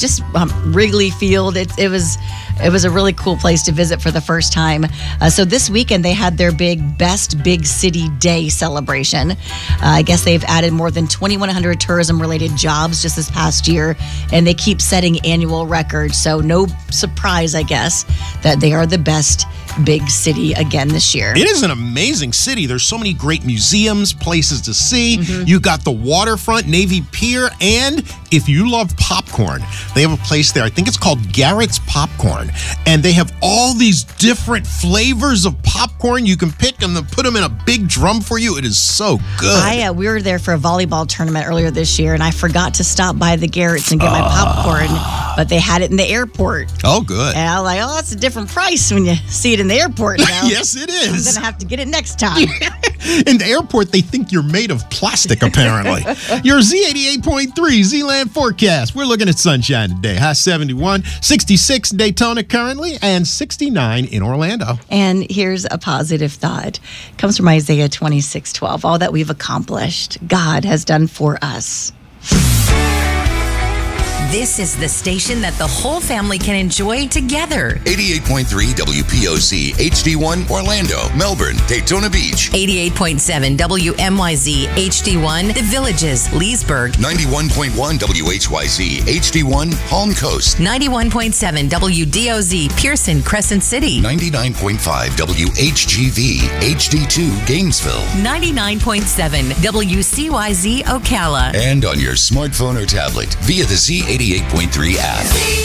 just Wrigley Field. It was a really cool place to visit for the first time. So this weekend they had their Best Big City Day celebration. I guess they've added more than 2,100 tourism-related jobs just this past year, and they keep setting annual records. So no surprise, I guess, that they are the best big city again this year. It is an amazing city. There's so many great museums, places to see. You got the waterfront, Navy Pier, and if you love popcorn, they have a place there. I think it's called Garrett's Popcorn, and they have all these different flavors of popcorn. You can pick them and put them in a big drum for you. It is so good. We were there for a volleyball tournament earlier this year, and I forgot to stop by the Garrett's and get my popcorn, but they had it in the airport. Oh, good. And I was like, that's a different price when you see it in the airport now. Yes, it is. I'm going to have to get it next time. In the airport, they think you're made of plastic, apparently. Your Z88.3 Zealand forecast. We're looking at sunshine today. High 71, 66 in Daytona currently, and 69 in Orlando. And here's a positive thought. It comes from Isaiah 26:12. All that we've accomplished, God has done for us. This is the station that the whole family can enjoy together. 88.3 WPOC, HD1, Orlando, Melbourne, Daytona Beach. 88.7 WMYZ, HD1, The Villages, Leesburg. 91.1 WHYZ, HD1, Palm Coast. 91.7 WDOZ, Pearson, Crescent City. 99.5 WHGV, HD2, Gainesville. 99.7 WCYZ, Ocala. And on your smartphone or tablet via the Z88.3 app.